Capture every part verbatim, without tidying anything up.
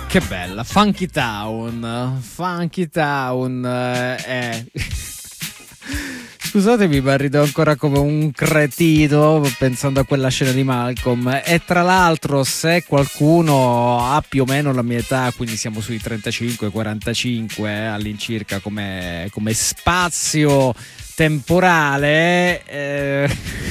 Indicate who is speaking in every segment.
Speaker 1: Che bella, Funky Town, Funky Town, eh. Scusatemi, ma rido ancora come un cretino pensando a quella scena di Malcolm. E tra l'altro, se qualcuno ha più o meno la mia età, quindi siamo sui trentacinque quarantacinque eh, all'incirca come, come spazio temporale, eh,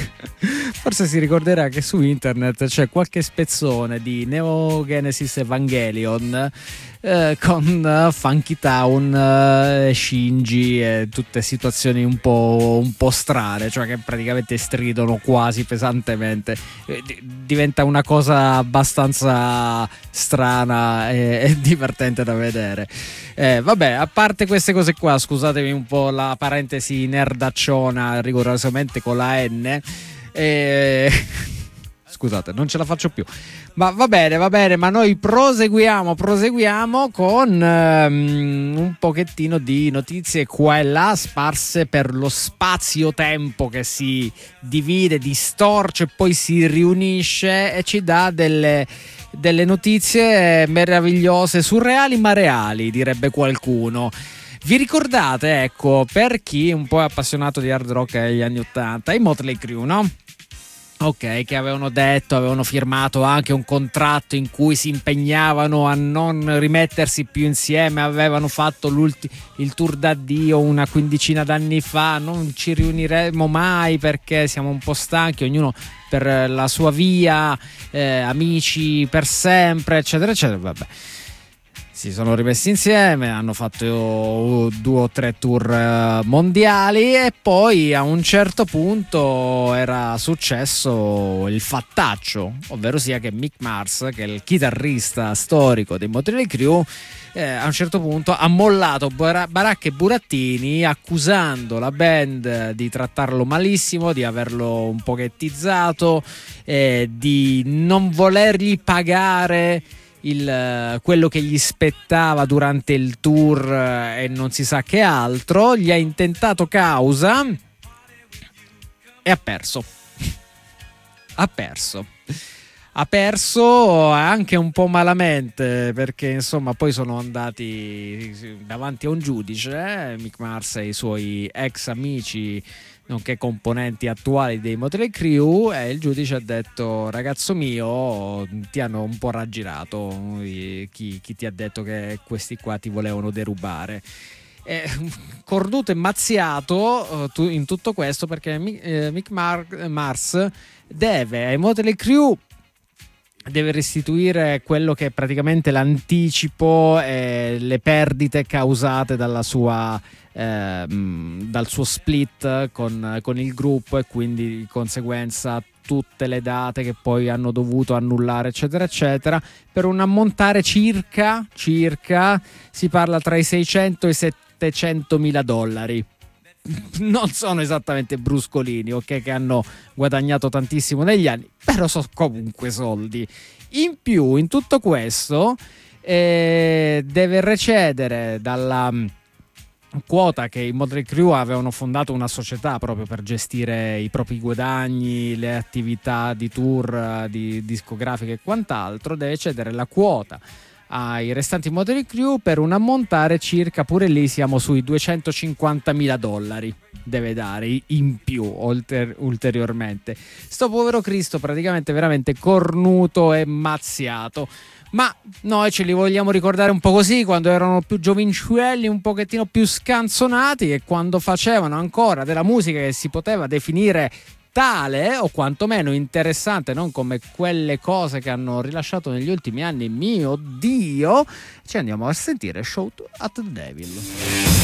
Speaker 1: forse si ricorderà che su internet c'è qualche spezzone di Neo Genesis Evangelion eh, con Funky Town, eh, Shinji e tutte situazioni un po', un po' strane, cioè che praticamente stridono quasi pesantemente. Eh, diventa una cosa abbastanza strana e, e divertente da vedere. Eh, vabbè, a parte queste cose qua, scusatemi un po' la parentesi nerdacciona rigorosamente con la N. Eh, scusate, non ce la faccio più. Ma va bene, va bene, ma noi proseguiamo, proseguiamo con um, un pochettino di notizie qua e là sparse per lo spazio-tempo che si divide, distorce, poi si riunisce e ci dà delle... delle notizie meravigliose, surreali ma reali, direbbe qualcuno. Vi ricordate, ecco, per chi un po' è appassionato di hard rock negli anni ottanta, i Motley Crue, no? Ok, che avevano detto, avevano firmato anche un contratto in cui si impegnavano a non rimettersi più insieme, avevano fatto il tour d'addio una quindicina d'anni fa, non ci riuniremo mai perché siamo un po' stanchi, ognuno per la sua via, eh, amici per sempre, eccetera, eccetera, vabbè. Si sono rimessi insieme, hanno fatto due o tre tour mondiali e poi a un certo punto era successo il fattaccio, ovvero sia che Mick Mars, che è il chitarrista storico dei Motley Crue, eh, a un certo punto ha mollato baracche e burattini accusando la band di trattarlo malissimo, di averlo un pochettizzato, eh, di non volergli pagare Il, quello che gli spettava durante il tour e non si sa che altro. Gli ha intentato causa e ha perso ha perso ha perso anche un po' malamente, perché insomma poi sono andati davanti a un giudice, eh, Mick Mars e i suoi ex amici nonché componenti attuali dei Motley Crue, e il giudice ha detto: ragazzo mio, ti hanno un po' raggirato, chi, chi ti ha detto che questi qua ti volevano derubare. Eh, cornuto e mazziato uh, in tutto questo, perché uh, Mick Mar- Mars deve ai Motley Crue, deve restituire quello che è praticamente l'anticipo e le perdite causate dalla sua eh, dal suo split con, con il gruppo, e quindi di conseguenza tutte le date che poi hanno dovuto annullare, eccetera eccetera, per un ammontare circa circa si parla tra i seicento e i settecentomila dollari. Non sono esattamente bruscolini, ok, che hanno guadagnato tantissimo negli anni, però sono comunque soldi. In più, in tutto questo, eh, deve recedere dalla quota che i Motley Crue avevano fondato una società proprio per gestire i propri guadagni, le attività di tour, di discografiche e quant'altro. Deve cedere la quota ai restanti Motley Crue per un ammontare circa, pure lì siamo sui duecentocinquantamila dollari, deve dare in più olter- ulteriormente. Sto povero Cristo praticamente veramente cornuto e mazziato. Ma noi ce li vogliamo ricordare un po' così, quando erano più giovincelli, un pochettino più scanzonati, e quando facevano ancora della musica che si poteva definire tale, o quantomeno interessante, non come quelle cose che hanno rilasciato negli ultimi anni. Mio Dio, ci andiamo a sentire Shout at the Devil.